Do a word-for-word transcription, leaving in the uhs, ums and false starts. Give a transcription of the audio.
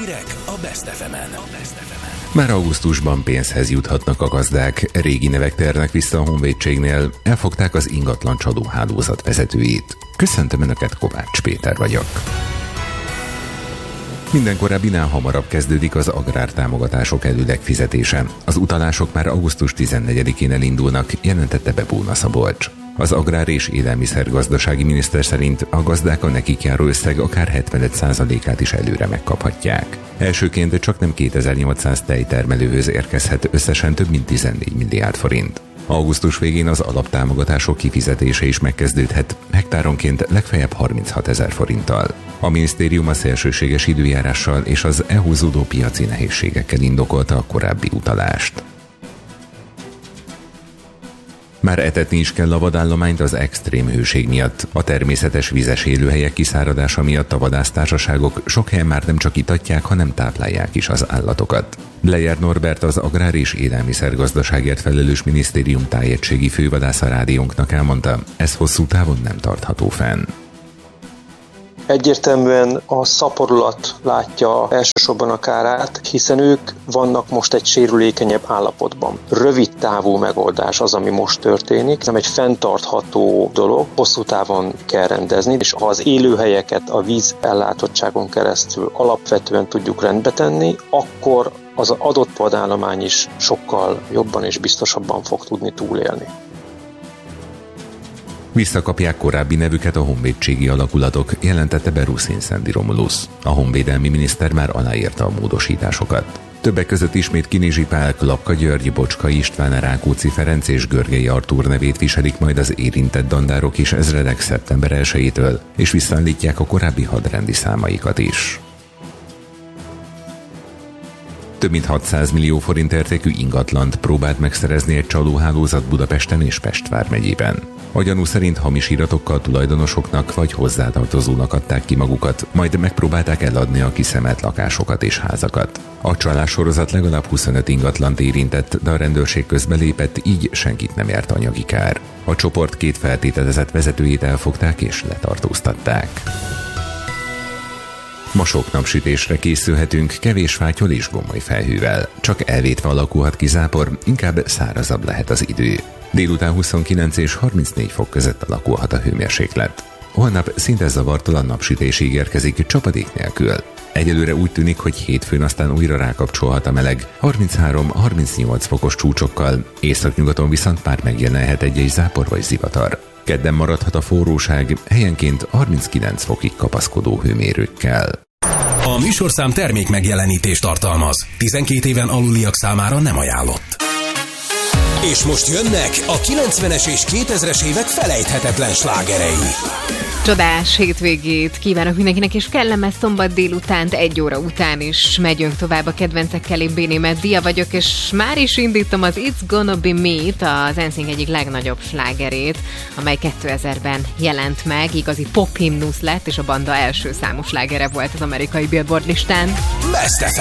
Hírek a Best ef emen. Már augusztusban pénzhez juthatnak a gazdák. Régi nevek térnek vissza a honvédségnél. Elfogták az ingatlan csalóhálózat vezetőjét. Köszöntöm Önöket, Kovács Péter vagyok. Minden korábbinál hamarabb kezdődik az agrártámogatások előleg fizetése. Az utalások már augusztus tizennegyedikén elindulnak, jelentette be Bóna Szabolcs. Az Agrár- és Élelmiszergazdasági Miniszter szerint a gazdák a nekik járó összeg akár hetvenöt százalékát is előre megkaphatják. Elsőként csak nem kétezer-nyolcszáz tejtermelőhöz érkezhet összesen több mint tizennégy milliárd forint. Augusztus végén az alaptámogatások kifizetése is megkezdődhet, hektáronként legfeljebb harminchat ezer forinttal. A minisztérium a szélsőséges időjárással és az elhúzódó piaci nehézségekkel indokolta a korábbi utalást. Már etetni is kell a vadállományt az extrém hőség miatt. A természetes vizes élőhelyek kiszáradása miatt a vadásztársaságok sok helyen már nem csak itatják, hanem táplálják is az állatokat. Bleyer Norbert, az Agrár- és Élelmiszergazdaságért felelős minisztérium tájegységi fővadásza rádiónknak elmondta, ez hosszú távon nem tartható fenn. Egyértelműen a szaporulat látja elsősorban a kárát, hiszen ők vannak most egy sérülékenyebb állapotban. Rövid távú megoldás az, ami most történik, nem egy fenntartható dolog, hosszú távon kell rendezni, és ha az élőhelyeket a víz ellátottságon keresztül alapvetően tudjuk rendbe tenni, akkor az adott vadállomány is sokkal jobban és biztosabban fog tudni túlélni. Visszakapják korábbi nevüket a honvédségi alakulatok, jelentette be Ruszin Szendi Romulusz. A honvédelmi miniszter már aláírta a módosításokat. Többek között ismét Kinizsi Pál, Klapka György, Bocska István, Rákóczi Ferenc és Görgei Artúr nevét viselik majd az érintett dandárok és ezredek szeptember elsejétől, és visszaállítják a korábbi hadrendi számaikat is. Több mint hatszáz millió forint értékű ingatlant próbált megszerezni egy csalóhálózat Budapesten és Pest vármegyében. A gyanú szerint hamis iratokkal tulajdonosoknak vagy hozzátartozónak adták ki magukat, majd megpróbálták eladni a kiszemelt lakásokat és házakat. A csalás sorozat legalább huszonöt ingatlant érintett, de a rendőrség közbelépett, így senkit nem járt anyagi kár. A csoport két feltételezett vezetőjét elfogták és letartóztatták. Ma sok napsütésre készülhetünk, kevés fátyol és gomoly felhővel. Csak elvétve alakulhat ki zápor, inkább szárazabb lehet az idő. Délután huszonkilenc és harmincnégy fok között alakulhat a hőmérséklet. Holnap szinte zavartalan napsütés ígérkezik, csapadék nélkül. Egyelőre úgy tűnik, hogy hétfőn aztán újra rákapcsolhat a meleg, harminchárom-harmincnyolc fokos csúcsokkal, északnyugaton viszont már megjelenhet egy-egy zápor vagy zivatar. Kedden maradhat a forróság, helyenként harminckilenc fokig kapaszkodó hőmérőkkel. A műsorszám termék megjelenítést tartalmaz. tizenkét éven aluliak számára nem ajánlott. És most jönnek a kilencvenes és kétezres évek felejthetetlen slágerei. Csodás hétvégét kívánok mindenkinek, és kellemes szombat délutánt, egy óra után is megyünk tovább a kedvencekkel. Én Bénémet Dia vagyok, és már is indítom az It's Gonna Be Me, az en színc egyik legnagyobb slágerét, amely kétezerben jelent meg, igazi pop himnusz lett, és a banda első számú slágere volt az amerikai Billboard listán. Best ef